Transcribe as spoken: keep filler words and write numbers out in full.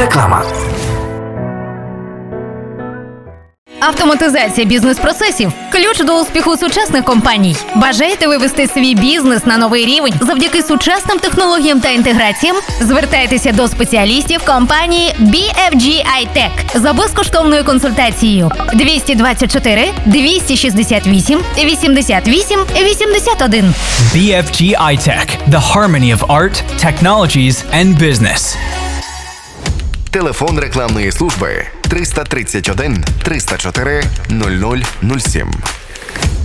Реклама. Автоматизація бізнес-процесів – ключ до успіху сучасних компаній. Бажаєте вивести свій бізнес на новий рівень завдяки сучасним технологіям та інтеграціям? Звертайтеся до спеціалістів компанії бі еф джі ай Tech за безкоштовною консультацією. двісті двадцять чотири двісті шістдесят вісім вісімдесят вісім вісімдесят один. бі еф джі ай Tech – the harmony of art, technologies and business. Телефон рекламної служби триста тридцять один триста чотири нуль нуль нуль сім.